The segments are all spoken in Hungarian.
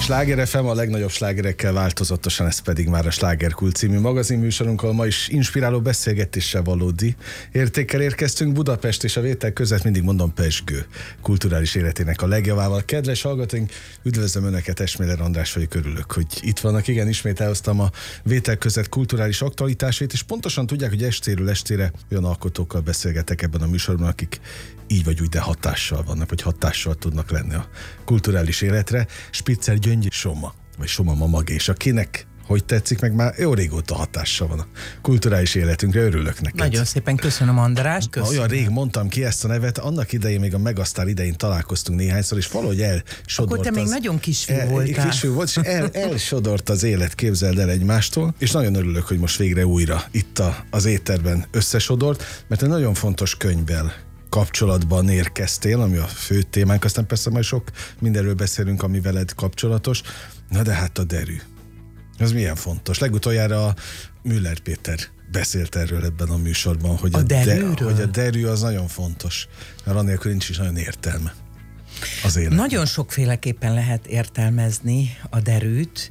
Sláger FM, a legnagyobb slágerekkel változatosan, ez pedig már a Slágerkult című magazinműsorunk, ahol ma is inspiráló beszélgetéssel, valódi értékkel érkeztünk. Budapest és a vétel között, mindig mondom, pezsgő kulturális életének a legjavával. Kedves hallgatóink, üdvözlöm Önöket, Esméler András vagyok, örülök, hogy itt vannak. Igen, ismét elhoztam a vétel között kulturális aktualitásait, és pontosan tudják, hogy estéről estére olyan alkotókkal beszélgetek ebben a műsorban, akik így vagy úgy, de hatással vannak, vagy hatással tudnak lenni a kulturális életre. Spitzer Gyöngyi Soma, vagy Soma Mamagés, akinek hogy tetszik, meg már jó régóta hatással van a kulturális életünkre, örülök neked. Nagyon szépen köszönöm, András. Köszönöm. Olyan rég mondtam ki ezt a nevet, annak idején még a Megasztár idején találkoztunk néhányszor, és valahogy elsodort. Akkor te még nagyon kisfiú voltál. Kisfiú volt, és elsodort az élet, képzeld el, egymástól, és nagyon örülök, hogy most végre újra itt az éterben összesodort, mert egy nagyon fontos könyvvel kapcsolatban érkeztél, ami a fő témánk, aztán persze majd sok mindenről beszélünk, ami veled kapcsolatos. Na de hát a derű. Az milyen fontos. Legutoljára a Müller Péter beszélt erről ebben a műsorban, hogy hogy a derű az nagyon fontos, mert annélkül nincs is nagyon értelme az életben. Nagyon sokféleképpen lehet értelmezni a derűt.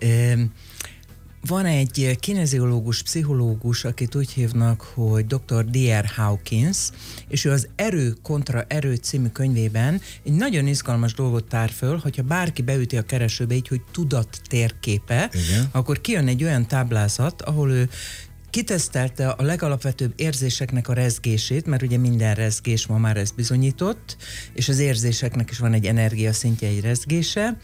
Van egy kineziológus, pszichológus, akit úgy hívnak, hogy Dr. D.R. Hawkins, és ő az Erő kontra Erő című könyvében egy nagyon izgalmas dolgot tár föl, hogyha bárki beüti a keresőbe így, hogy tudat térképe, igen, akkor kijön egy olyan táblázat, ahol ő kitesztelte a legalapvetőbb érzéseknek a rezgését, mert ugye minden rezgés ma már ezt bizonyított, és az érzéseknek is van egy energiaszintje, egy rezgése.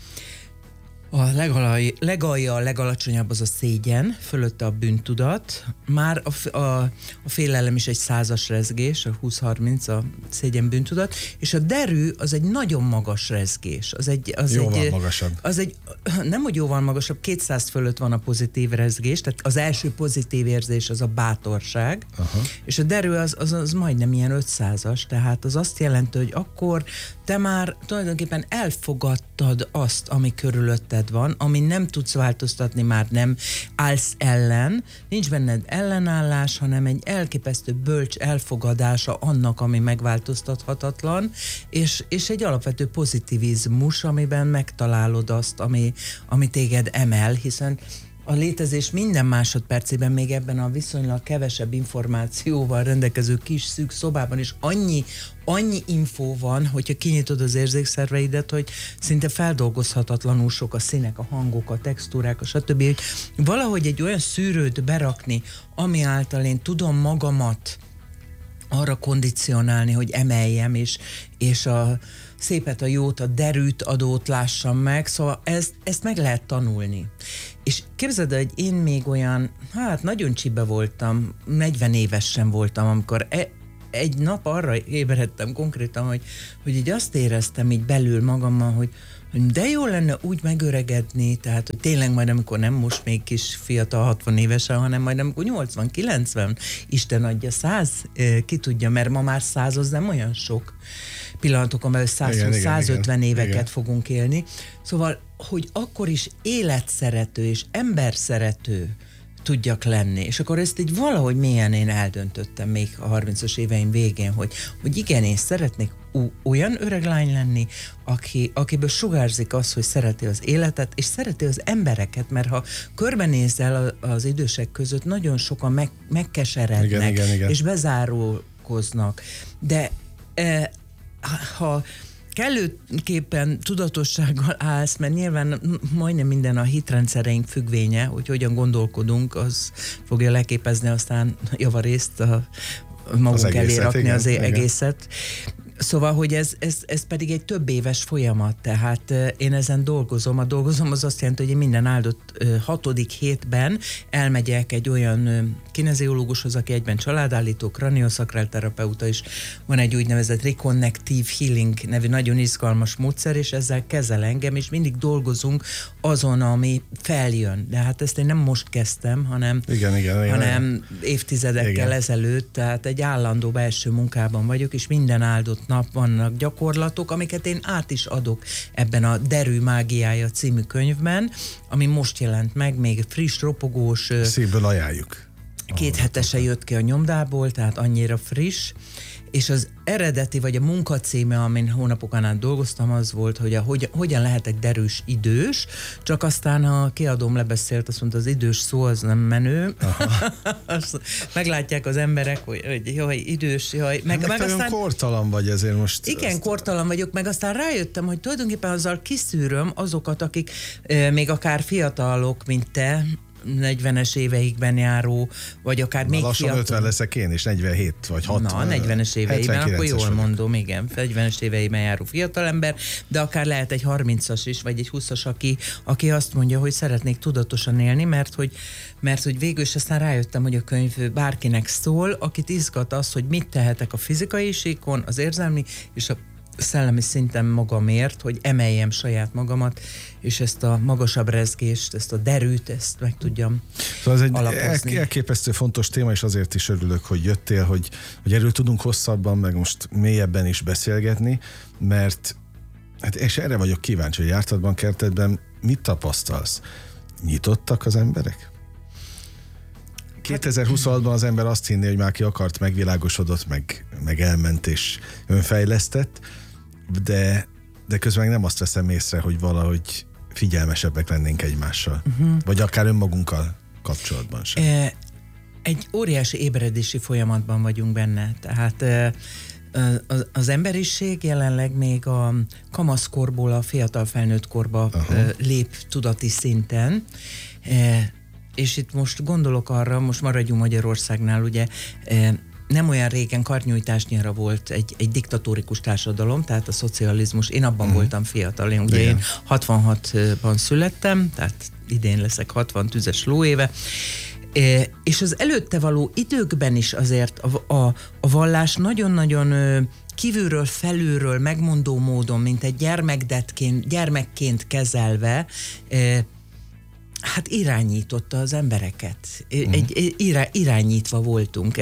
A legalja, a legalacsonyabb az a szégyen, fölötte a bűntudat, már a félelem is egy 100-as rezgés, a 20-30 a szégyen bűntudat, és a derű az egy nagyon magas rezgés. Jóval magasabb. Nem, hogy jóval magasabb, 200 fölött van a pozitív rezgés, tehát az első pozitív érzés az a bátorság, és a derű az majdnem ilyen 500-as, tehát az azt jelenti, hogy akkor te már tulajdonképpen elfogadtad azt, ami körülötted van, ami nem tudsz változtatni, már nem állsz ellen, nincs benned ellenállás, hanem egy elképesztő bölcs elfogadása annak, ami megváltoztathatatlan, és egy alapvető pozitivizmus, amiben megtalálod azt, ami téged emel, hiszen a létezés minden másodpercében, még ebben a viszonylag kevesebb információval rendelkező kis szűk szobában is annyi infó van, hogyha kinyitod az érzékszerveidet, hogy szinte feldolgozhatatlanul sok a színek, a hangok, a textúrák, a stb. Hogy valahogy egy olyan szűrőt berakni, ami által én tudom magamat arra kondicionálni, hogy emeljem, és a szépet, a jót, a derűt, adót lássam meg, szóval ezt meg lehet tanulni. És képzeld, hogy én még olyan, nagyon csibe voltam, 40 éves sem voltam, amikor egy nap arra ébredtem konkrétan, hogy így azt éreztem így belül magammal, hogy de jó lenne úgy megöregedni, tehát hogy tényleg majd, amikor nem most még kis fiatal 60 évesen, hanem majd amikor 80-90, Isten adja 100, ki tudja, mert ma már 100 az nem olyan sok pillanatokon belül 120-150 éveket fogunk élni. Szóval, hogy akkor is életszerető és emberszerető tudjak lenni. És akkor ezt így valahogy mélyen én eldöntöttem még a 30-as éveim végén, hogy igen, én szeretnék olyan öreg lány lenni, akiből sugárzik az, hogy szereti az életet, és szereti az embereket, mert ha körbenézel az idősek között, nagyon sokan megkeserednek, igen. És bezárulkoznak. De ha kellőképpen tudatossággal állsz, mert nyilván majdnem minden a hitrendszereink függvénye, hogy hogyan gondolkodunk, az fogja leképezni aztán javarészt magunk elé rakni az egészet. Szóval, hogy ez pedig egy több éves folyamat, tehát én ezen dolgozom. A dolgozom az azt jelenti, hogy én minden áldott 6. hétben elmegyek egy olyan kineziológushoz, aki egyben családállító, kranioszakral terapeuta is. Van egy úgynevezett Reconnective Healing nevű nagyon izgalmas módszer, és ezzel kezel engem, és mindig dolgozunk azon, ami feljön. De hát ezt én nem most kezdtem, hanem évtizedekkel ezelőtt, tehát egy állandó belső munkában vagyok, és minden áldott nap vannak gyakorlatok, amiket én át is adok ebben a Derű mágiája című könyvben, ami most jelent meg, még friss, ropogós. Szívből ajánljuk. 2 hetese jött ki a nyomdából, tehát annyira friss, És az eredeti, vagy a munkacíme, amin hónapokon át dolgoztam, az volt, hogy hogyan lehetek derűs idős, csak aztán a kiadóm lebeszélt, azt mondta, az idős szó az nem menő. Meglátják az emberek, hogy jaj, idős, jaj. Meg aztán kortalan vagy ezért most. Igen, kortalan vagyok, meg aztán rájöttem, hogy tulajdonképpen azzal kiszűröm azokat, akik még akár fiatalok, mint te, 40-es éveikben járó, vagy akár még lassan fiatal. 50 leszek én, és 47 vagy 60. Na, 40-es éveiben, akkor jól vagyok. mondom, igen, 40-es éveiben járó fiatalember, de akár lehet egy 30-as is, vagy egy 20-as, aki azt mondja, hogy szeretnék tudatosan élni, mert hogy végül is aztán rájöttem, hogy a könyv bárkinek szól, akit izgat az, hogy mit tehetek a fizikai síkon, az érzelmi és a szellemi szinten magamért, hogy emeljem saját magamat, és ezt a magasabb rezgést, ezt a derűt, ezt meg tudjam szóval ez alapozni. egy elképesztő fontos téma, és azért is örülök, hogy jöttél, hogy erről tudunk hosszabban, meg most mélyebben is beszélgetni, mert hát és erre vagyok kíváncsi, hogy jártatban, kertedben mit tapasztalsz? Nyitottak az emberek? 2026-ban az ember azt hinné, hogy már ki akart, megvilágosodott, meg elment és önfejlesztett, de közben nem azt veszem észre, hogy valahogy figyelmesebbek lennénk egymással. Vagy akár önmagunkkal kapcsolatban sem. Egy óriási ébredési folyamatban vagyunk benne. Tehát az emberiség jelenleg még a kamaszkorból a fiatal felnőtt korba lép tudati szinten, és itt most gondolok arra, most maradjunk Magyarországnál, ugye nem olyan régen karnyújtásnyira volt egy diktatórikus társadalom, tehát a szocializmus, én abban voltam fiatal, én 66-ban születtem, tehát idén leszek 60 tüzes lóéve, és az előtte való időkben is azért a vallás nagyon-nagyon kívülről, felülről, megmondó módon, mint egy gyermekként kezelve, hát irányította az embereket. Irányítva voltunk.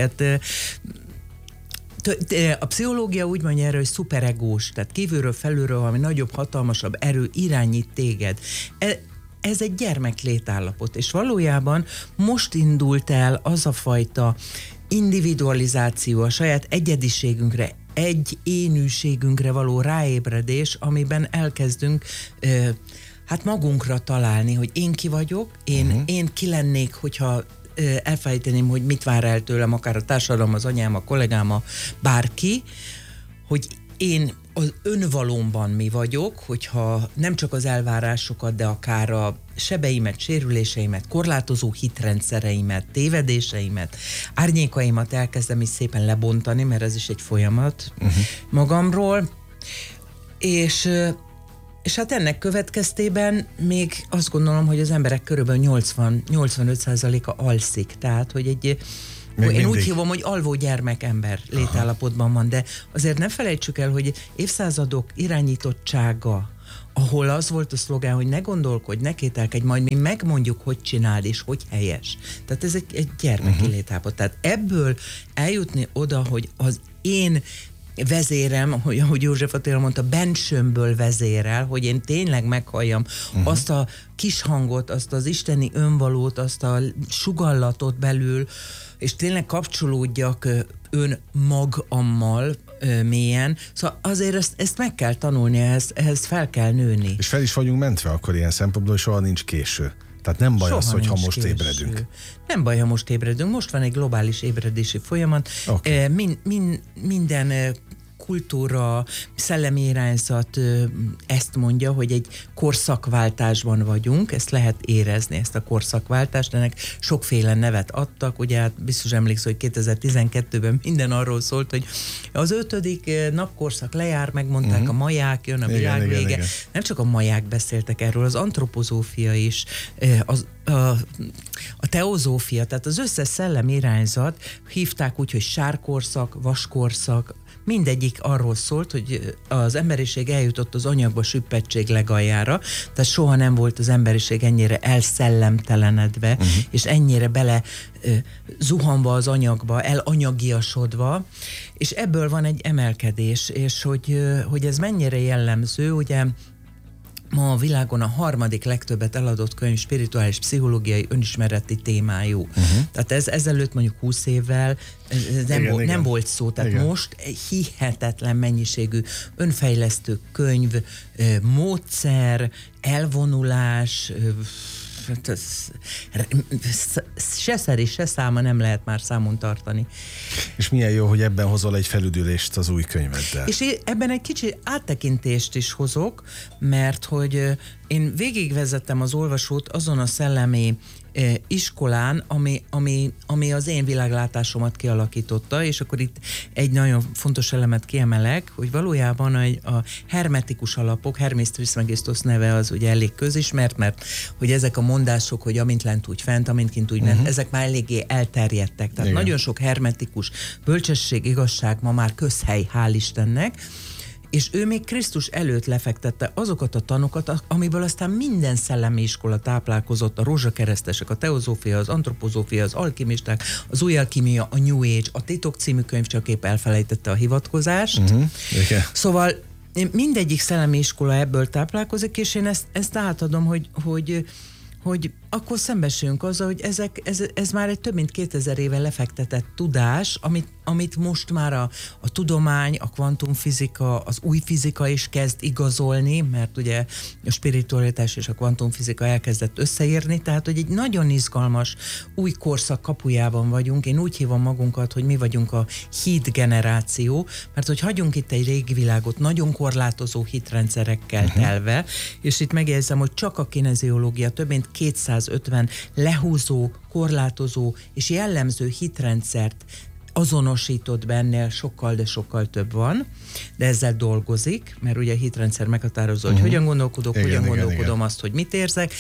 A pszichológia úgy mondja erre, hogy szuperegós, tehát kívülről, felülről valami nagyobb, hatalmasabb erő irányít téged. Ez egy gyermek létállapot, és valójában most indult el az a fajta individualizáció, a saját egyediségünkre, egy énűségünkre való ráébredés, amiben elkezdünk hát magunkra találni, hogy én ki vagyok, én ki lennék, hogyha elfelejteném, hogy mit vár el tőlem, akár a társadalom, az anyám, a kollégám, bárki, hogy én az önvalomban mi vagyok, hogyha nem csak az elvárásokat, de akár a sebeimet, sérüléseimet, korlátozó hitrendszereimet, tévedéseimet, árnyékaimat elkezdem is szépen lebontani, mert ez is egy folyamat magamról, és hát ennek következtében még azt gondolom, hogy az emberek körülbelül 85%-a alszik. Tehát, hogy én úgy hívom, hogy alvó gyermekember létállapotban van, de azért ne felejtsük el, hogy évszázadok irányítottsága, ahol az volt a szlogán, hogy ne gondolkodj, ne kételkedj, majd mi megmondjuk, hogy csináld és hogy helyes. Tehát ez egy gyermeki létállapot. Tehát ebből eljutni oda, hogy az én vezérem, ahogy József Attila mondta, bensőmből vezérel, hogy én tényleg meghalljam azt a kis hangot, azt az isteni önvalót, azt a sugallatot belül, és tényleg kapcsolódjak önmagammal mélyen. Szóval azért ezt meg kell tanulni, ehhez fel kell nőni. És fel is vagyunk mentve akkor ilyen szempontból, hogy soha nincs késő. Tehát nem baj az, hogyha most ébredünk. Nem baj, ha most ébredünk. Most van egy globális ébredési folyamat. Okay. Minden kultúra, szellemi irányzat ezt mondja, hogy egy korszakváltásban vagyunk, ezt lehet érezni, ezt a korszakváltást, ennek sokféle nevet adtak, ugye hát biztos emlékszel, hogy 2012-ben minden arról szólt, hogy az 5. napkorszak lejár, megmondták a maják, jön a világ vége. Igen. Nem csak a maják beszéltek erről, az antropozófia is, a teozófia, tehát az összes szellemi irányzat hívták úgy, hogy sárkorszak, vaskorszak, mindegyik arról szólt, hogy az emberiség eljutott az anyagba süppettség legaljára, tehát soha nem volt az emberiség ennyire elszellemtelenedve, és ennyire bele zuhanva az anyagba, elanyagiasodva, és ebből van egy emelkedés, és hogy ez mennyire jellemző, ugye ma a világon a harmadik legtöbbet eladott könyv spirituális pszichológiai önismereti témájú. Tehát ez ezelőtt mondjuk 20 évvel nem volt szó. Tehát most egy hihetetlen mennyiségű önfejlesztő könyv, módszer, elvonulás, se szeri, se száma nem lehet már számon tartani. És milyen jó, hogy ebben hozol egy felüdülést az új könyveddel. És ebben egy kicsi áttekintést is hozok, mert hogy én végigvezettem az olvasót azon a szellemi iskolán, ami az én világlátásomat kialakította, és akkor itt egy nagyon fontos elemet kiemelek, hogy valójában a hermetikus alapok, Hermes Trismegistus neve az ugye elég közismert, mert hogy ezek a mondások, hogy amint lent úgy fent, amint kint úgy ment, ezek már eléggé elterjedtek. Tehát nagyon sok hermetikus bölcsesség, igazság ma már közhely, hál' Istennek, és ő még Krisztus előtt lefektette azokat a tanokat, amiből aztán minden szellemi iskola táplálkozott, a rózsakeresztesek, a teozófia, az antropozófia, az alkimisták, az új alkimia, a New Age, a Titok című könyv csak épp elfelejtette a hivatkozást. Szóval mindegyik szellemi iskola ebből táplálkozik, és én ezt átadom, hogy akkor szembesüljünk azzal, hogy ez már egy több mint 2000 éve lefektetett tudás, amit most már a tudomány, a kvantumfizika, az új fizika is kezd igazolni, mert ugye a spiritualitás és a kvantumfizika elkezdett összeérni, tehát hogy egy nagyon izgalmas új korszak kapujában vagyunk. Én úgy hívom magunkat, hogy mi vagyunk a hit generáció, mert hogy hagyunk itt egy régi világot nagyon korlátozó hitrendszerekkel telve, és itt megjegyzem, hogy csak a kineziológia több mint 250 lehúzó, korlátozó és jellemző hitrendszert azonosított bennél, sokkal, de sokkal több van, de ezzel dolgozik, mert ugye a hitrendszer meghatározza, hogy hogyan gondolkodok, hogyan gondolkodom azt, hogy mit érzek,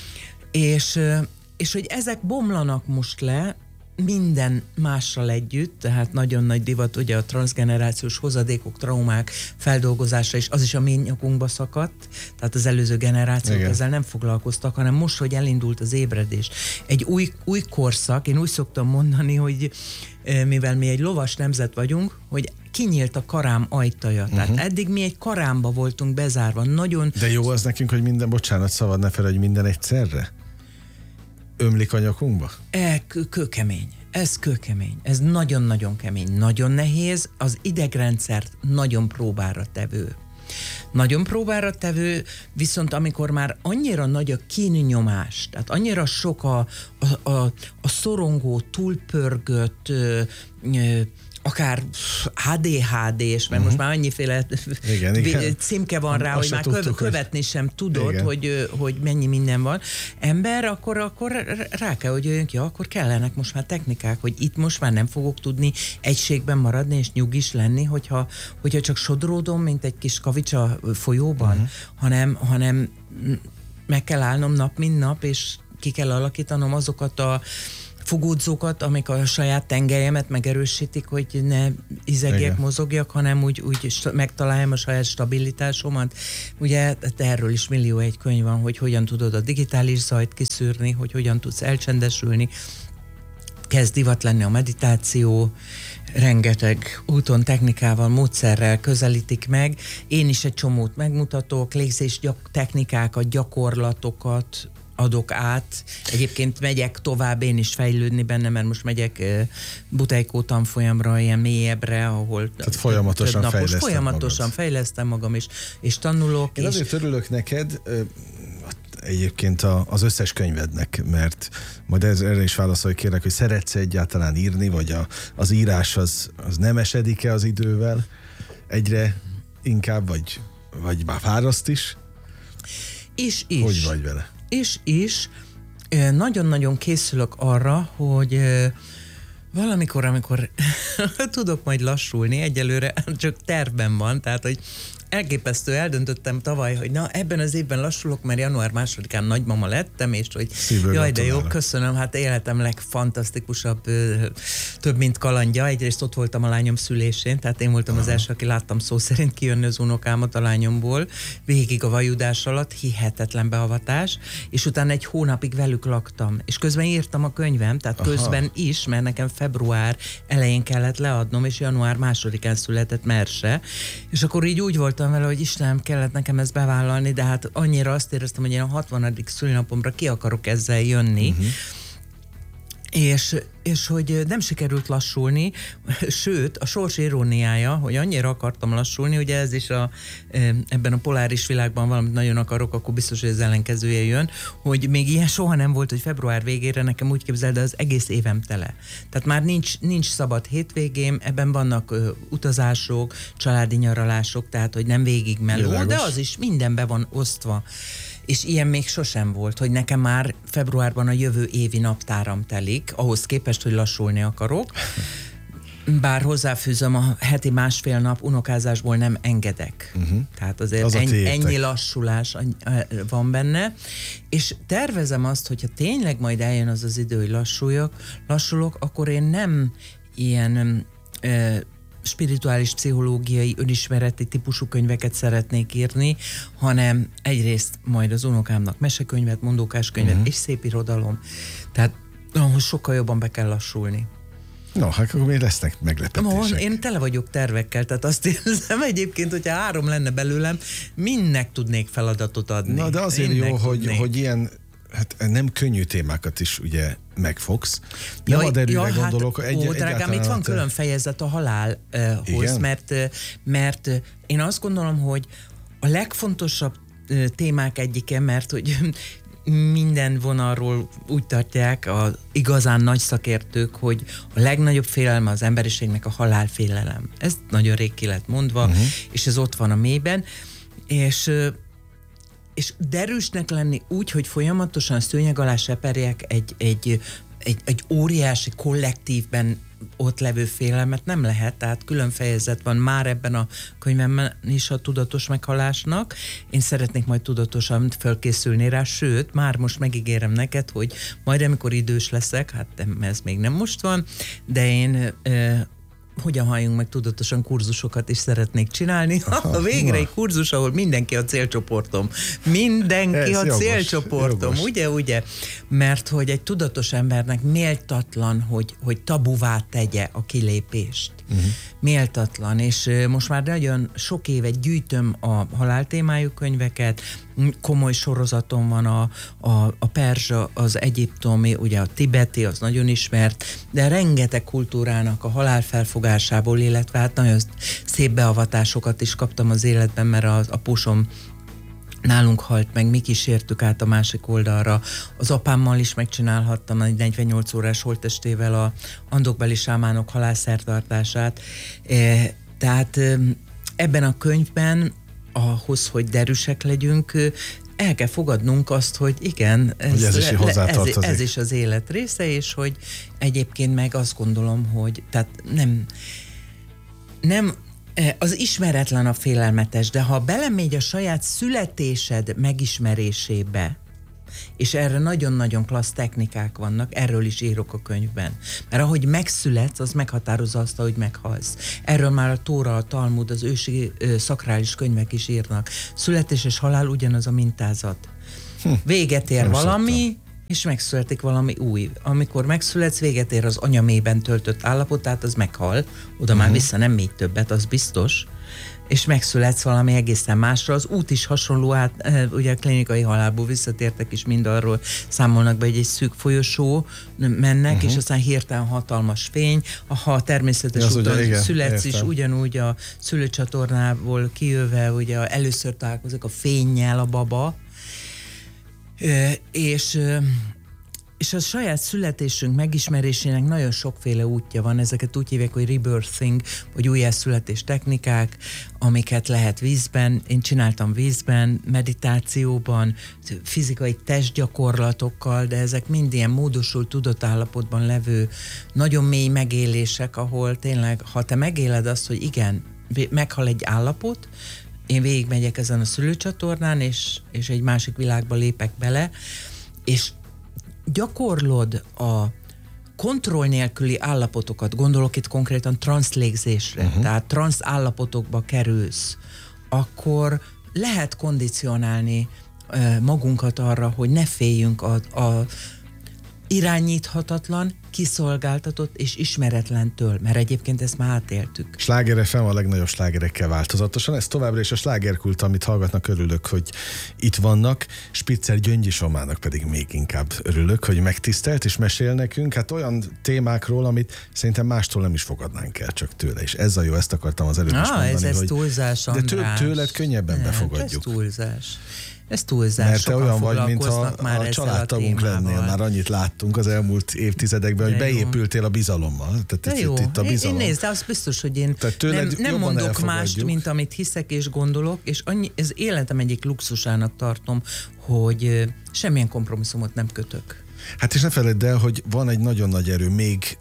és hogy ezek bomlanak most le, minden mással együtt, tehát nagyon nagy divat ugye a transzgenerációs hozadékok, traumák feldolgozása, és az is a mi nyakunkba szakadt, tehát az előző generációk ezzel nem foglalkoztak, hanem most, hogy elindult az ébredés. Egy új korszak, én úgy szoktam mondani, hogy mivel mi egy lovas nemzet vagyunk, hogy kinyílt a karám ajtaja. Tehát eddig mi egy karámba voltunk bezárva. Nagyon... De jó az nekünk, hogy minden, bocsánat, szabad ne fel, hogy minden egyszerre? Ömlik a nyakunkba? Kőkemény. Ez kőkemény. Ez nagyon-nagyon kemény. Nagyon nehéz. Az idegrendszert nagyon próbára tevő. Nagyon próbára tevő, viszont amikor már annyira nagy a kínnyomás, tehát annyira sok a szorongó, túlpörgött, akár ADHD-s, mert most már annyiféle címke van rá, hogy már követni sem tudod, hogy mennyi minden van. Ember, akkor rá kell, hogy jöjjünk, akkor kellenek most már technikák, hogy itt most már nem fogok tudni egységben maradni és nyugis lenni, hogyha csak sodródom, mint egy kis kavics a folyóban, hanem meg kell állnom nap, mint nap, és ki kell alakítanom azokat a fogódzókat, amik a saját tengelyemet megerősítik, hogy ne izegjek, mozogjak, hanem úgy megtaláljam a saját stabilitásomat. Ugye erről is millió egy könyv van, hogy hogyan tudod a digitális zajt kiszűrni, hogy hogyan tudsz elcsendesülni. Kezd divat lenni a meditáció, rengeteg úton, technikával, módszerrel közelítik meg. Én is egy csomót megmutatok, légzés technikákat, gyakorlatokat adok át. Egyébként megyek tovább én is fejlődni benne, mert most megyek Butejkó tanfolyamra, ilyen mélyebbre, ahol tehát folyamatosan fejlesztem magam, és tanulok. Én azért örülök neked, egyébként az összes könyvednek, mert majd erre is válaszolj, kérlek, hogy szeretsz egyáltalán írni, vagy az írás az nem esedik-e az idővel egyre inkább, vagy már fáraszt is? Is. Hogy vagy vele? És nagyon-nagyon készülök arra, hogy valamikor, amikor tudok majd lassulni, egyelőre csak tervben van, tehát, hogy elképesztő, eldöntöttem tavaly, hogy na, ebben az évben lassulok, mert január 2-án nagymama lettem, és hogy jaj, de jó, köszönöm, hát életem legfantasztikusabb, több mint kalandja. Egyrészt ott voltam a lányom szülésén, tehát én voltam az első, aki láttam szó szerint kijönni az unokámat a lányomból, végig a vajudás alatt, hihetetlen beavatás, és utána egy hónapig velük laktam, és közben írtam a könyvem, tehát közben is, mert nekem február elején kellett leadnom, és január 2-án született Merse, és akkor így úgy voltam voltam vele, hogy Istenem, kellett nekem ezt bevállalni, de hát annyira azt éreztem, hogy én a 60. szülinapomra ki akarok ezzel jönni, és hogy nem sikerült lassulni, sőt, a sors iróniája, hogy annyira akartam lassulni, ugye ez is ebben a poláris világban valamit nagyon akarok, akkor biztos, hogy az ellenkezője jön, hogy még ilyen soha nem volt, hogy február végére nekem úgy képzeld, de az egész évem tele. Tehát már nincs szabad hétvégém, ebben vannak utazások, családi nyaralások, tehát hogy nem végig meló, de az is mindenbe van osztva. És ilyen még sosem volt, hogy nekem már februárban a jövő évi naptáram telik, ahhoz képest, hogy lassulni akarok. Bár hozzáfűzöm, a heti 1,5 nap unokázásból nem engedek. Tehát azért az ennyi lassulás van benne. És tervezem azt, hogyha tényleg majd eljön az az idő, hogy lassulok, akkor én nem ilyen spirituális, pszichológiai, önismereti típusú könyveket szeretnék írni, hanem egyrészt majd az unokámnak mesekönyvet, mondókáskönyvet és szép irodalom. Tehát ahhoz sokkal jobban be kell lassulni. No, hát akkor még lesznek meglepetések. Én tele vagyok tervekkel, tehát azt érzem egyébként, hogyha 3 lenne belőlem, mindnek tudnék feladatot adni. Na, de azért jó, hogy ilyen hát nem könnyű témákat is ugye megfogsz. Nem a derűre gondolok. Drágám, itt van külön fejezet a halálhoz, mert én azt gondolom, hogy a legfontosabb témák egyike, mert hogy minden vonalról úgy tartják az igazán nagy szakértők, hogy a legnagyobb félelme az emberiségnek a halálfélelem. Ez nagyon rég ki lett mondva, és ez ott van a mélyben, és derűsnek lenni úgy, hogy folyamatosan szőnyeg alá seperjek egy óriási kollektívben ott levő félelmet nem lehet, tehát külön fejezet van már ebben a könyvemben is a tudatos meghalásnak. Én szeretnék majd tudatosan felkészülni rá, sőt, már most megígérem neked, hogy majd amikor idős leszek, hát ez még nem most van, de én hogyan halljunk meg tudatosan kurzusokat is szeretnék csinálni. Végre egy kurzus, ahol mindenki a célcsoportom. Mindenki a célcsoportom, ugye? Mert hogy egy tudatos embernek méltatlan, hogy tabuvá tegye a kilépést. Méltatlan, és most már nagyon sok éve gyűjtöm a haláltémájú könyveket, komoly sorozatom van a perzsa, az egyiptomi, ugye a tibeti, az nagyon ismert, de rengeteg kultúrának a halálfelfogásából, illetve hát nagyon szép beavatásokat is kaptam az életben, mert az apusom nálunk halt meg, mi kísértük át a másik oldalra. Az apámmal is megcsinálhattam egy 48 órás holttestével a andokbeli sámánok halálszertartását. Tehát ebben a könyvben ahhoz, hogy derűsek legyünk, el kell fogadnunk azt, hogy igen, ez is az élet része, és hogy egyébként meg azt gondolom, hogy tehát nem az ismeretlen a félelmetes, de ha belemegy a saját születésed megismerésébe, és erre nagyon-nagyon klassz technikák vannak, erről is írok a könyvben. Mert ahogy megszületsz, az meghatározza azt, ahogy meghalsz. Erről már a Tóra, a Talmud, az ősi szakrális könyvek is írnak. Születés és halál ugyanaz a mintázat. Véget ér valami, és megszületik valami új. Amikor megszületsz, véget ér az anyamében töltött állapot, tehát az meghal. Oda már vissza nem megy többet, az biztos. És megszületsz valami egészen másra. Az út is hasonló, ugye a klinikai halálból visszatértek is mind arról számolnak be, hogy egy szűk folyosó mennek, és aztán hirtelen hatalmas fény. Ha természetes úton születsz is, ugyanúgy a szülőcsatornából kijöve, ugye először találkozik a fénnyel a baba, és a saját születésünk megismerésének nagyon sokféle útja van, ezeket úgy hívják, hogy rebirthing, vagy újjászületés technikák, amiket lehet vízben, én csináltam vízben, meditációban, fizikai testgyakorlatokkal, de ezek mind ilyen módosult tudatállapotban levő nagyon mély megélések, ahol tényleg, ha te megéled azt, hogy igen, meghal egy állapot, én végigmegyek ezen a szülőcsatornán, és egy másik világba lépek bele, és gyakorlod a kontroll nélküli állapotokat, gondolok itt konkrétan transzlégzésre, tehát transz állapotokba kerülsz, akkor lehet kondicionálni magunkat arra, hogy ne féljünk irányíthatatlan, kiszolgáltatott és ismeretlentől, mert egyébként ezt már átéltük. Sláger FM a legnagyobb slágerekkel változatosan, ez továbbra is a slágerkult, amit hallgatnak, örülök, hogy itt vannak. Spitzer Gyöngyi Somának pedig még inkább örülök, hogy megtisztelt és mesél nekünk, hát olyan témákról, amit szerintem mástól nem is fogadnánk el, csak tőle. És ez a jó, ezt akartam az előbb is mondani, ez túlzás, András. De tőled könnyebben befogadjuk. Ez túlzás. Ez túlzás. Mert te olyan vagy, mintha a családtagunk lennél, már annyit láttunk az elmúlt évtizedekben, hogy beépültél a bizalommal. Tehát jó, itt a bizalom. Én nézd, de az biztos, hogy én nem mondok mást, mint amit hiszek és gondolok, és ez életem egyik luxusának tartom, hogy semmilyen kompromisszumot nem kötök. Hát és ne feledd el, hogy van egy nagyon nagy erő még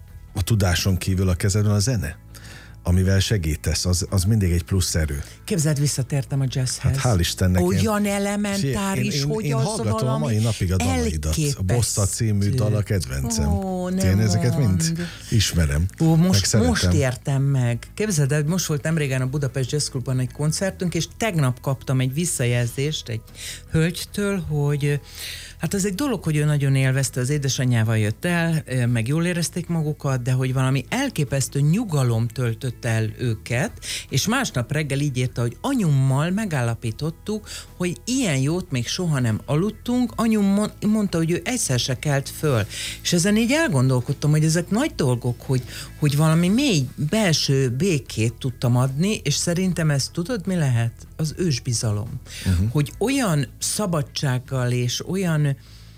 a tudáson kívül a kezedben, a zene, amivel segítesz, az mindig egy plusz erő. Képzeld, visszatértem a jazzhez. Hát hál' Istennek. Olyan elementáris, hogy én az hallgatom valami a mai napig a dalaidat. A Bossa című dal a kedvencem. Én ezeket mind ismerem. Most értem meg. Képzeld, hogy most volt nemrégen a Budapest Jazz Clubban egy koncertünk, és tegnap kaptam egy visszajelzést egy hölgytől, hogy hát az egy dolog, hogy ő nagyon élvezte, az édesanyjával jött el, meg jól érezték magukat, de hogy valami elképesztő nyugalom töltött el őket, és másnap reggel így írta, hogy anyummal megállapítottuk, hogy ilyen jót még soha nem aludtunk, anyum mondta, hogy ő egyszer se kelt föl. És ezen így elgondolkodtam, hogy ezek nagy dolgok, hogy valami mély belső békét tudtam adni, és szerintem ez tudod, mi lehet? Az ősbizalom. Hogy olyan szabadsággal és olyan,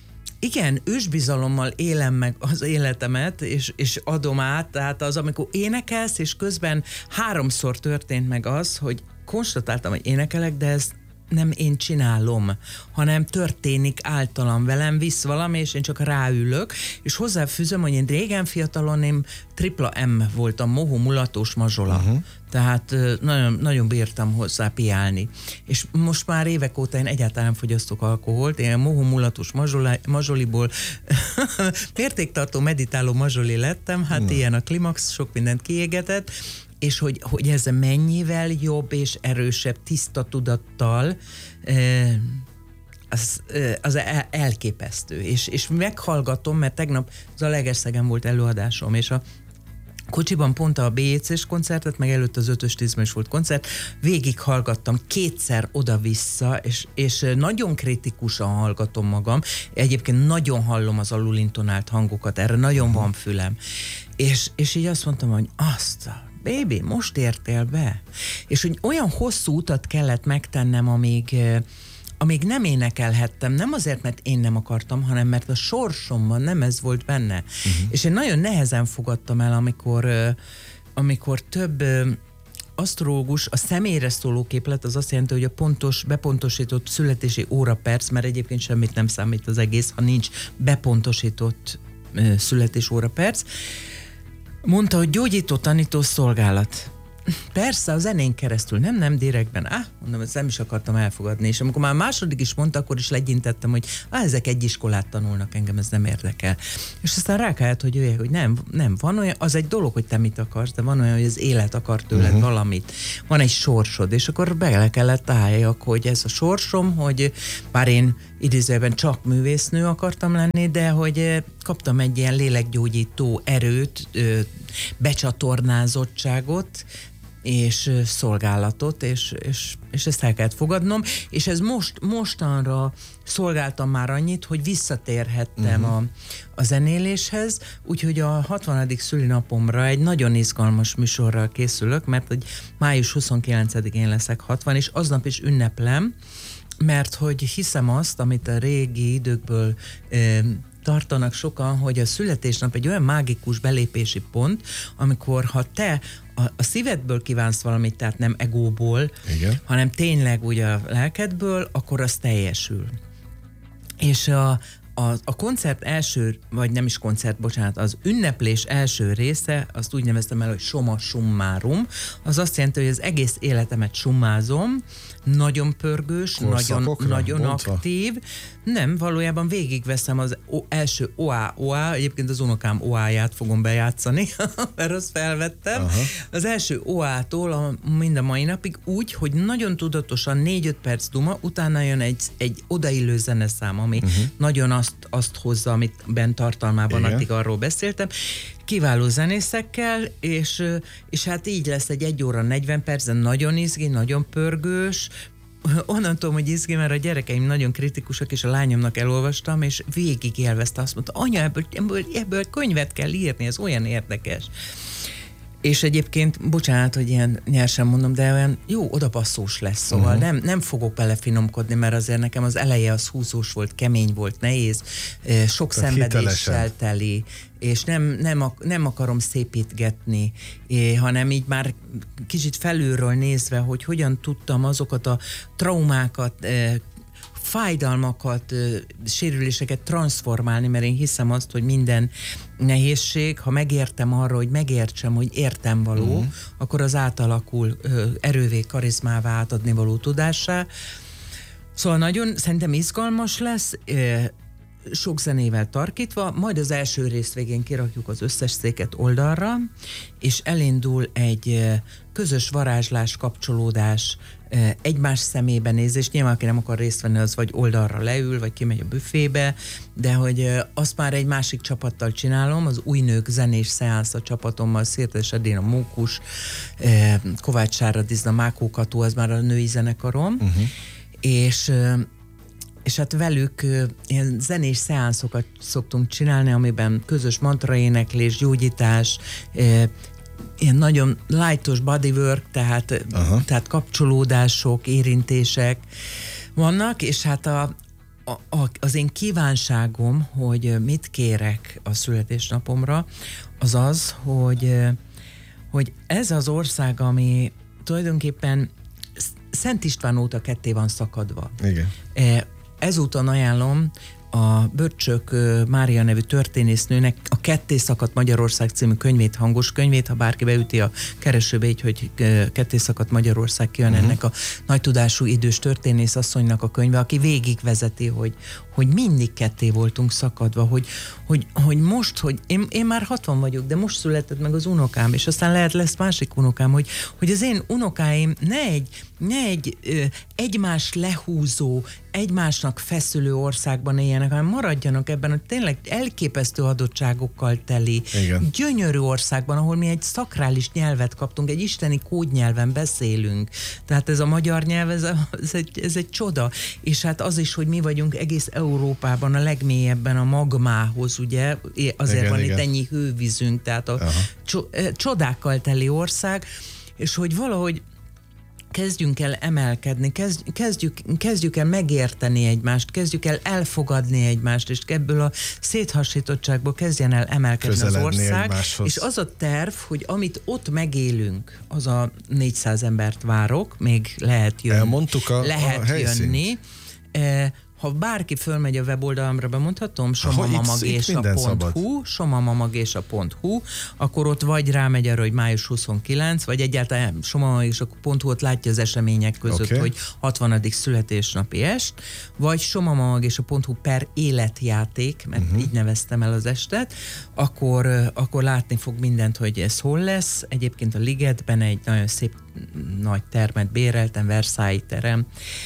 igen, ősbizalommal élem meg az életemet, és adom át, tehát az, amikor énekelsz, és közben 3-szor történt meg az, hogy konstatáltam, hogy énekelek, de ez nem én csinálom, hanem történik általam, velem visz valami, és én csak ráülök, és hozzáfűzöm, hogy én régen fiatalon én tripla M voltam, mohó, mulatós, mazsola. Tehát nagyon, nagyon bírtam hozzá piálni. És most már évek óta én egyáltalán nem fogyasztok alkoholt, én mohó, mulatós, mazsoliból mértéktartó, meditáló mazsoli lettem, hát ilyen a klimax, sok mindent kiégetett, és hogy ez mennyivel jobb és erősebb tiszta tudattal, az elképesztő. És meghallgatom, mert tegnap Zalaegerszegen volt előadásom, és a kocsiban pont a BJC-s koncertet, meg előtt az 5-ös 10-ben is volt koncert, végig hallgattam 2-szer oda-vissza, és nagyon kritikusan hallgatom magam. Egyébként nagyon hallom az alulintonált hangokat, erre nagyon van fülem. És így azt mondtam, hogy baby, most értél be. És hogy olyan hosszú utat kellett megtennem, amíg nem énekelhettem, nem azért, mert én nem akartam, hanem mert a sorsomban nem ez volt benne. És én nagyon nehezen fogadtam el, amikor több asztrológus, a személyre szóló képlet, az azt jelenti, hogy a pontos, bepontosított születési óraperc, mert egyébként semmit nem számít az egész, ha nincs bepontosított születés óraperc, mondta, hogy gyógyító, tanító szolgálat. Persze, a zenén keresztül, nem direktben. Mondom, ezt nem is akartam elfogadni. És amikor már második is mondta, akkor is legyintettem, hogy ezek egy iskolát tanulnak, engem ez nem érdekel. És aztán rákált, hogy nem, van olyan, az egy dolog, hogy te mit akarsz, de van olyan, hogy az élet akar tőled valamit. Van egy sorsod, és akkor bele kellett álljak, hogy ez a sorsom, hogy bár én idézőben csak művésznő akartam lenni, de hogy kaptam egy ilyen lélekgyógyító erőt, becsatornázottságot, és szolgálatot, és ezt el kellett fogadnom, és ez mostanra szolgáltam már annyit, hogy visszatérhettem a zenéléshez, úgyhogy a 60. szülinapomra egy nagyon izgalmas műsorral készülök, mert hogy május 29-én leszek 60, és aznap is ünneplem, mert hogy hiszem azt, amit a régi időkből tartanak sokan, hogy a születésnap egy olyan mágikus belépési pont, amikor ha te a szívedből kívánsz valamit, tehát nem egóból, igen, hanem tényleg úgy a lelkedből, akkor az teljesül. És a koncert első, vagy nem is koncert, bocsánat, az ünneplés első része, azt úgy neveztem el, hogy summa summarum, az azt jelenti, hogy az egész életemet summázom, nagyon pörgős, nagyon aktív. Nem, valójában végigveszem az első OA, egyébként az unokám OA-ját fogom bejátszani, mert azt felvettem. Aha. Az első OA-tól mind a mai napig úgy, hogy nagyon tudatosan 4-5 perc duma, utána jön egy odaillő zeneszám, ami nagyon azt hozza, amit bent tartalmában addig arról beszéltem. Kiváló zenészekkel, és hát így lesz egy 1 óra 40 perc, de nagyon izgi, nagyon pörgős. Onnan tudom, hogy izgi, mert a gyerekeim nagyon kritikusak, és a lányomnak elolvastam, és végig élvezte, azt mondta, anya, ebből könyvet kell írni, ez olyan érdekes. És egyébként, bocsánat, hogy ilyen nyersen mondom, de olyan jó odapasszós lesz, szóval nem fogok belefinomkodni, mert azért nekem az eleje az húzós volt, kemény volt, nehéz, sok szenvedéssel teli, és nem akarom szépítgetni, hanem így már kicsit felülről nézve, hogy hogyan tudtam azokat a traumákat, fájdalmakat, sérüléseket transformálni, mert én hiszem azt, hogy minden nehézség, ha megértem arra, hogy megértsem, hogy értem való, akkor az átalakul erővé, karizmává, átadni való tudássá. Szóval nagyon szerintem izgalmas lesz, sok zenével tarkítva, majd az első rész végén kirakjuk az összes széket oldalra, és elindul egy közös varázslás, kapcsolódás, egymás szemébe nézés. Nyilván, aki nem akar részt venni, az vagy oldalra leül, vagy kimegy a büfébe, de hogy azt már egy másik csapattal csinálom, az Új Nők zenés szeánsz a csapatommal, Szirtes Edén, a Mókus, Kovács Sáradizna, Mákó Kató, az már a női zenekarom, és hát velük ilyen zenés szeánszokat szoktunk csinálni, amiben közös mantraéneklés, gyógyítás, ilyen nagyon lightos bodywork, tehát kapcsolódások, érintések vannak, és hát az én kívánságom, hogy mit kérek a születésnapomra, az az, hogy ez az ország, ami tulajdonképpen Szent István óta ketté van szakadva. Igen. Ezúton ajánlom a Börcsök Mária nevű történésznőnek a Ketté szakadt Magyarország című könyvét, hangos könyvét, ha bárki beüti a keresőbe így, hogy Ketté szakadt Magyarország, kijön ennek a nagy tudású idős történész asszonynak a könyve, aki végigvezeti, hogy mindig ketté voltunk szakadva, hogy most, hogy én már 60 vagyok, de most született meg az unokám, és aztán lesz másik unokám, hogy az én unokáim ne egy egymás lehúzó, egymásnak feszülő országban éljenek, hanem maradjanak ebben a tényleg elképesztő adottságokkal teli, gyönyörű országban, ahol mi egy szakrális nyelvet kaptunk, egy isteni kódnyelven beszélünk. Tehát ez a magyar nyelv, ez egy csoda. És hát az is, hogy mi vagyunk egész Európában a legmélyebben a magmához, ugye? Azért van itt ennyi hővízünk, tehát a csodákkal teli ország, és hogy valahogy kezdjünk el emelkedni, kezdjük el megérteni egymást, kezdjük el elfogadni egymást, és ebből a széthasítottságból kezdjen el emelkedni közeledni az ország. Egymáshoz. És az a terv, hogy amit ott megélünk, az a 400 embert várok, még lehet jönni. Elmondtuk a jönni. Ha bárki fölmegy a weboldalamra, bemondhatom, somamamagésa.hu, akkor ott vagy rámegy arra, hogy május 29, vagy egyáltalán somamamagésa.hu-ot látja az események között, hogy 60. születésnapi est, vagy somamamagésa.hu per életjáték, mert így neveztem el az estet, akkor látni fog mindent, hogy ez hol lesz. Egyébként a Ligetben egy nagyon szép nagy termet béreltem, Versailles terem,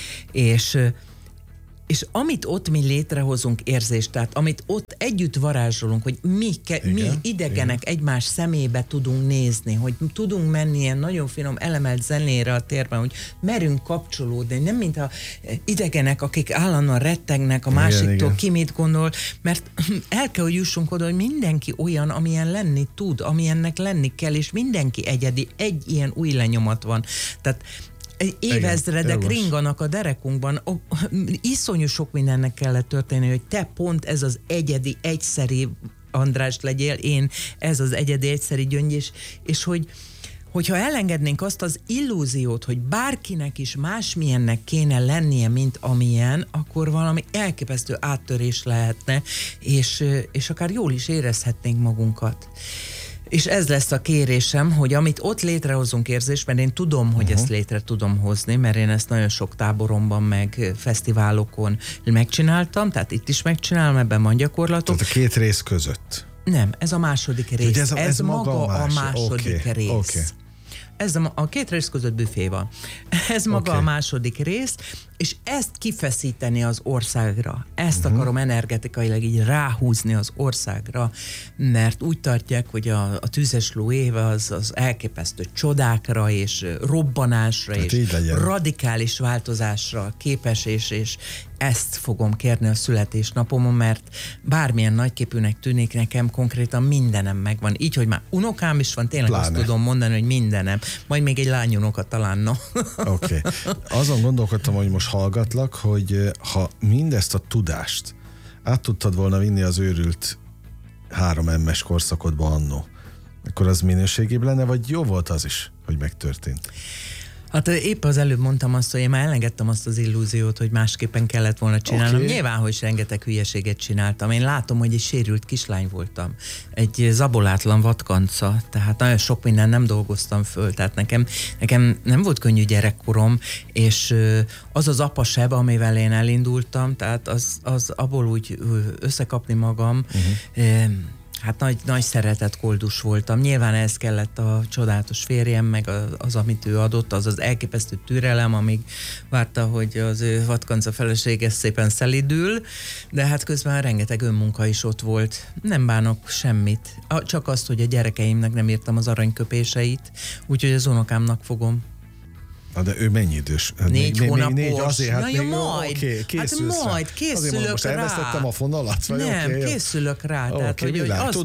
és amit ott mi létrehozunk érzést, tehát amit ott együtt varázsolunk, hogy mi idegenek egymás szemébe tudunk nézni, hogy tudunk menni ilyen nagyon finom elemelt zenére a térben, hogy merünk kapcsolódni, nem mint a idegenek, akik állandóan rettegnek a másiktól, ki mit gondol, mert el kell, hogy jussunk oda, hogy mindenki olyan, amilyen lenni tud, amilyennek lenni kell, és mindenki egyedi, egy ilyen új lenyomat van. Tehát évezredek ringanak a derekunkban. Iszonyú sok mindennek kellett történni, hogy te pont ez az egyedi, egyszeri András legyél, én ez az egyedi, egyszeri Gyöngy, és hogyha elengednénk azt az illúziót, hogy bárkinek is másmilyennek kéne lennie, mint amilyen, akkor valami elképesztő áttörés lehetne, és akár jól is érezhetnénk magunkat. És ez lesz a kérésem, hogy amit ott létrehozunk érzést, mert én tudom, hogy ezt létre tudom hozni, mert én ezt nagyon sok táboromban, meg fesztiválokon megcsináltam, tehát itt is megcsinálom, ebben van gyakorlatok. Tehát a két rész között? Nem, ez a második rész. Ez maga a második rész. Ez a két rész között büfé van. Ez maga a második rész, és ezt kifeszíteni az országra. Ezt akarom energetikailag így ráhúzni az országra, mert úgy tartják, hogy a tüzes ló éve az elképesztő csodákra és robbanásra és radikális változásra képes, és ezt fogom kérni a születésnapomon, mert bármilyen nagyképűnek tűnik, nekem konkrétan mindenem megvan. Így, hogy már unokám is van, tényleg azt tudom mondani, hogy mindenem. Majd még egy lányunoka talán, no. Oké. Azon gondolkodtam, hogy most hallgatlak, hogy ha mindezt a tudást át tudtad volna vinni az őrült 3M-es korszakodba annó, akkor az minőségébb lenne, vagy jó volt az is, hogy megtörtént? Hát épp az előbb mondtam azt, hogy én már elengedtem azt az illúziót, hogy másképpen kellett volna csinálnom. Okay. Nyilván, hogy rengeteg hülyeséget csináltam. Én látom, hogy egy sérült kislány voltam. Egy zabolátlan vadkanca, tehát nagyon sok minden nem dolgoztam föl. Tehát nekem nem volt könnyű gyerekkorom, és az apaseb, amivel én elindultam, tehát az abból úgy összekapni magam, hát nagy szeretett koldus voltam. Nyilván ez kellett a csodálatos férjem, meg az, amit ő adott, az elképesztő türelem, amíg várta, hogy az ő vadkanca felesége szépen szelidül, de hát közben rengeteg önmunka is ott volt. Nem bánok semmit. Csak azt, hogy a gyerekeimnek nem írtam az aranyköpéseit, úgyhogy az unokámnak fogom. Na de ő mennyi idős? 4 hónapos. Azért, hát na még, majd. Okay, készülsz hát majd, készülök most rá. elvesztettem a fonalat? Vagy nem, okay, készülök rá. Tehát, hogy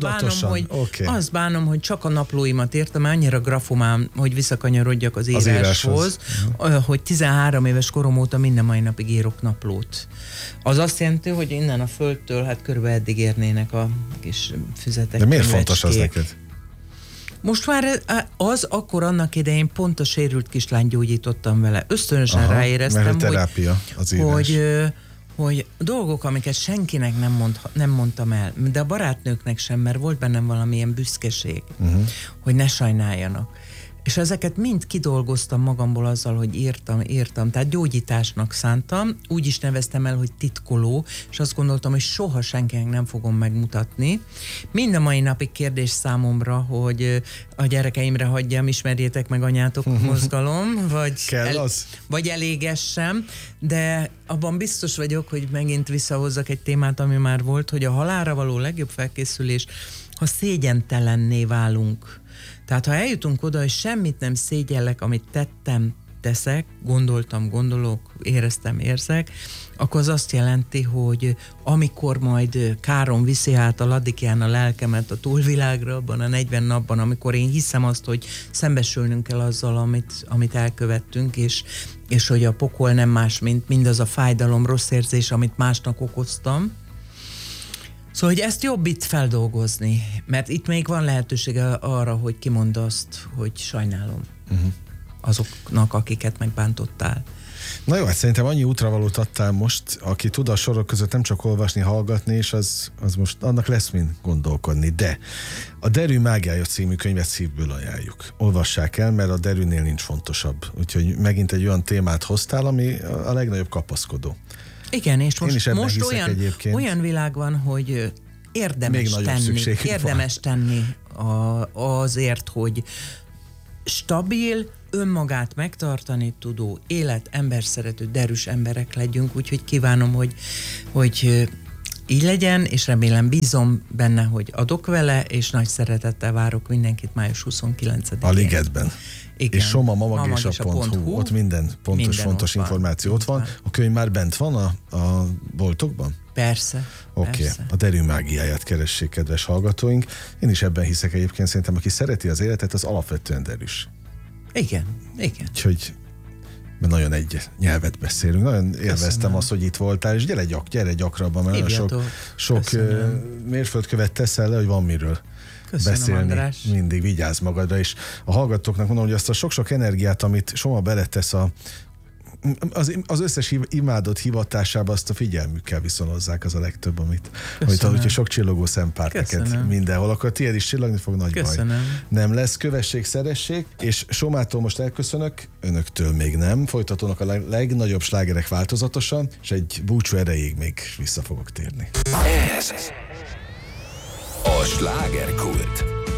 azt bánom, hogy csak a naplóimat írtam, annyira grafomám, hogy visszakanyarodjak az íráshoz, hogy 13 éves korom óta minden mai napig írok naplót. Az azt jelenti, hogy innen a földtől hát körülbelül eddig érnének a kis füzetek. De miért fontos az neked? Most már akkor annak idején pont a sérült kislányt gyógyítottam vele. Ösztönösen ráéreztem, mert a terápia, az hogy dolgok, amiket senkinek nem mondtam el, de a barátnőknek sem, mert volt bennem valamilyen büszkeség, hogy ne sajnáljanak. És ezeket mind kidolgoztam magamból azzal, hogy írtam. Tehát gyógyításnak szántam, úgy is neveztem el, hogy titkoló, és azt gondoltam, hogy soha senkinek nem fogom megmutatni. Mind a mai napig kérdés számomra, hogy a gyerekeimre hagyjam, ismerjétek meg anyátok mozgalom, vagy elégessem, de abban biztos vagyok, hogy megint visszahozzak egy témát, ami már volt, hogy a halálra való legjobb felkészülés, ha szégyentelenné válunk. Tehát ha eljutunk oda, hogy semmit nem szégyellek, amit tettem, teszek, gondoltam, gondolok, éreztem, érzek, akkor az azt jelenti, hogy amikor majd káron viszi át a ladikján a lelkemet a túlvilágra, abban a 40 napban, amikor én hiszem azt, hogy szembesülnünk kell azzal, amit elkövettünk, és hogy a pokol nem más, mint mindaz a fájdalom, rossz érzés, amit másnak okoztam. Szóval, hogy ezt jobb itt feldolgozni, mert itt még van lehetősége arra, hogy kimondd azt, hogy sajnálom azoknak, akiket megbántottál. Na jó, hát szerintem annyi útravalót adtál most, aki tud a sorok között nem csak olvasni, hallgatni, és az most annak lesz mind gondolkodni. De a Derű mágiája című könyvet szívből ajánljuk. Olvassák el, mert a Derűnél nincs fontosabb. Úgyhogy megint egy olyan témát hoztál, ami a legnagyobb kapaszkodó. Igen, és most olyan világ van, hogy érdemes tenni azért, hogy stabil, önmagát megtartani tudó, emberszerető, derűs emberek legyünk, úgyhogy kívánom, hogy így legyen, és remélem, bízom benne, hogy adok vele, és nagy szeretettel várok mindenkit május 29-én. A Ligetben. Igen. És somamamag.hu, ott minden fontos információ ott van. A könyv már bent van a boltokban? Persze. Oké. A Derű mágiáját keressék, kedves hallgatóink. Én is ebben hiszek egyébként, szerintem, aki szereti az életet, az alapvetően derűs. Igen. Úgyhogy nagyon egy nyelvet beszélünk. Nagyon élveztem azt, hogy itt voltál, és gyere gyakrabban, mert nagyon sok mérföldkövet teszel le, hogy van miről beszélni. András. Mindig vigyázz magadra, és a hallgatóknak mondom, hogy azt a sok-sok energiát, amit Soma beletesz az összes imádott hivatásába, azt a figyelmükkel viszonozzák, az a legtöbb, amit sok csillogó szempárt neked mindenhol, akkor tiéd is csillogni fog, nagy baj. Nem lesz, kövessék, szeressék, és Somától most elköszönök, önöktől még nem, folytatónak a legnagyobb slágerek változatosan, és egy búcsú erejéig még vissza fogok térni. Ez a Slágerkult.